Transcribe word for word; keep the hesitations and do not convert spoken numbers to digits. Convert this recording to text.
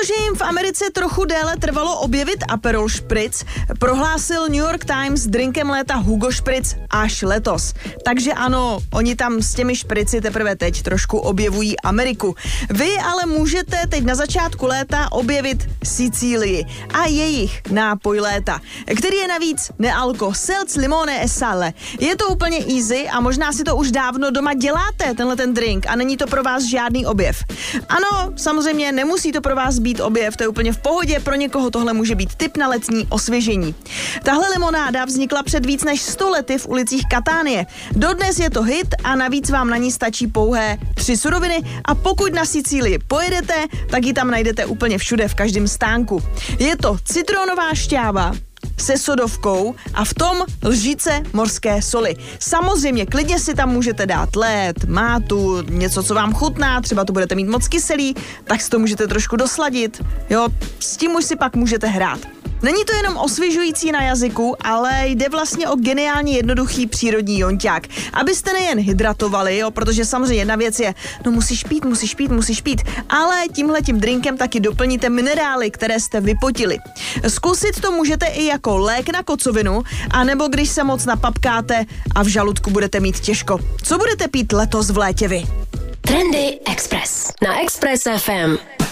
Protože jim v Americe trochu déle trvalo objevit Aperol Spritz, prohlásil New York Times drinkem léta Hugo Spritz až letos. Takže ano, oni tam s těmi šprici teprve teď trošku objevují Ameriku. Vy ale můžete teď na začátku léta objevit Sicílii a jejich nápoj léta, který je navíc nealko, seltz limone e sale. Je to úplně easy a možná si to už dávno doma děláte, tenhle ten drink, a není to pro vás žádný objev. Ano, samozřejmě nemusí to pro vás být objev, to je úplně v pohodě, pro někoho tohle může být tip na letní osvěžení. Tahle limonáda vznikla před víc než sto lety v ulicích Katánie. Dodnes je to hit a navíc vám na ní stačí pouhé tři suroviny a pokud na Sicílii pojedete, tak ji tam najdete úplně všude, v každém stánku. Je to citronová šťáva se sodovkou a v tom lžice morské soli. Samozřejmě klidně si tam můžete dát led, mátu, něco, co vám chutná, třeba to budete mít moc kyselý, tak si to můžete trošku dosladit, jo, s tím už si pak můžete hrát. Není to jenom osvěžující na jazyku, ale jde vlastně o geniálně jednoduchý přírodní jonťák. Abyste nejen hydratovali, jo, protože samozřejmě jedna věc je, no musíš pít, musíš pít, musíš pít, ale tímhletím drinkem taky doplníte minerály, které jste vypotili. Zkusit to můžete i jako lék na kocovinu, anebo když se moc napapkáte a v žaludku budete mít těžko. Co budete pít letos v létě vy? Trendy Express na Express F M.